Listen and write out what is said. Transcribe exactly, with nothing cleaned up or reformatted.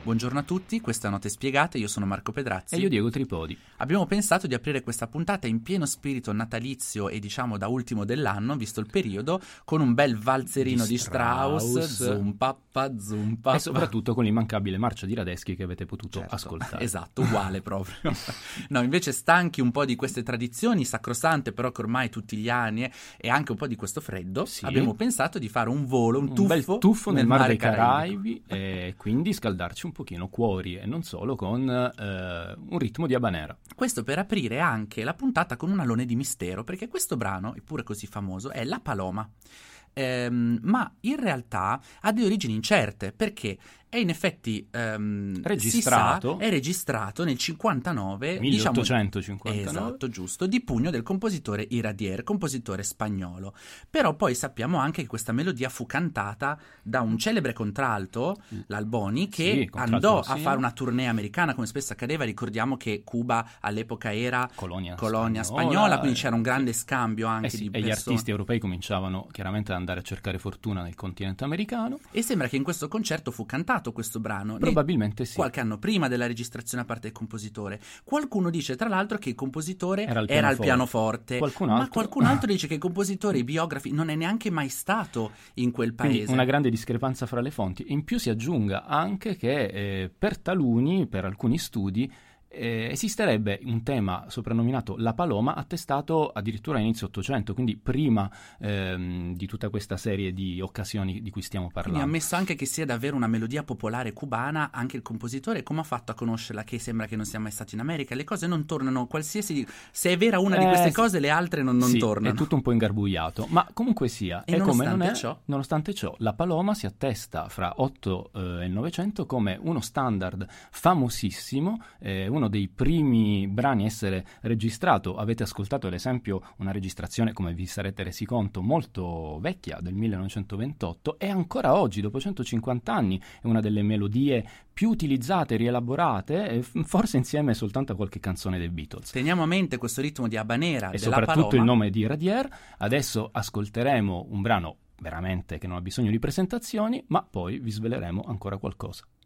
Buongiorno a tutti, questa è Note Spiegate, io sono Marco Pedrazzi. E io Diego Tripodi. Abbiamo pensato di aprire questa puntata in pieno spirito natalizio e diciamo da ultimo dell'anno, visto il periodo, con un bel valzerino di, di Strauss, Strauss, zum pappa, zum pappa. E soprattutto con l'immancabile marcia di Radetzky che avete potuto certo, ascoltare. Esatto, uguale proprio. No, invece stanchi un po' di queste tradizioni sacrosante, però che ormai tutti gli anni, eh, e anche un po' di questo freddo, sì. abbiamo pensato di fare un volo, un, un tuffo, bel tuffo nel, nel Mar dei Caraibi, Caraibi e quindi scaldarci un pochino cuori e non solo con eh, un ritmo di habanera. Questo per aprire anche la puntata con un alone di mistero, perché questo brano, eppure così famoso, è La Paloma. Ehm, ma in realtà ha delle origini incerte, perché è in effetti ehm, registrato si sa, è registrato nel cinquantanove, milleottocentocinquantanove, diciamo, esatto, giusto, di pugno del compositore Iradier, compositore spagnolo. Però poi sappiamo anche che questa melodia fu cantata da un celebre contralto, l'Alboni, che sì, andò sì. a fare una tournée americana, come spesso accadeva. Ricordiamo che Cuba all'epoca era colonia, colonia spagnola, spagnola, quindi c'era un grande scambio anche eh sì, di e persone. gli artisti europei cominciavano chiaramente ad andare a cercare fortuna nel continente americano. E sembra che in questo concerto fu cantato questo brano probabilmente sì, qualche anno prima della registrazione a parte del compositore. Qualcuno dice tra l'altro che il compositore era, il era al pianoforte, qualcun ma altro... qualcun altro dice che il compositore, i biografi, non è neanche mai stato in quel paese. Quindi una grande discrepanza fra le fonti. In più si aggiunga anche che eh, per taluni, per alcuni studi, Eh, esisterebbe un tema soprannominato La Paloma, attestato addirittura a inizio Ottocento, quindi prima ehm, di tutta questa serie di occasioni di cui stiamo parlando. Quindi ammesso anche che sia davvero una melodia popolare cubana, anche il compositore come ha fatto a conoscerla, che sembra che non sia mai stato in America? Le cose non tornano, qualsiasi, se è vera una eh, di queste cose, le altre non, non sì, tornano. È tutto un po' ingarbugliato, ma comunque sia, e è come non è, ciò? nonostante ciò, La Paloma si attesta fra otto e il Novecento come uno standard famosissimo, eh, uno dei primi brani a essere registrato. Avete ascoltato ad esempio una registrazione, come vi sarete resi conto, molto vecchia, del millenovecentoventotto, e ancora oggi, dopo centocinquanta anni, è una delle melodie più utilizzate, rielaborate, forse insieme soltanto a qualche canzone dei Beatles. Teniamo a mente questo ritmo di habanera e della soprattutto Paloma. Il nome di Iradier. Adesso ascolteremo un brano veramente che non ha bisogno di presentazioni, ma poi vi sveleremo ancora qualcosa.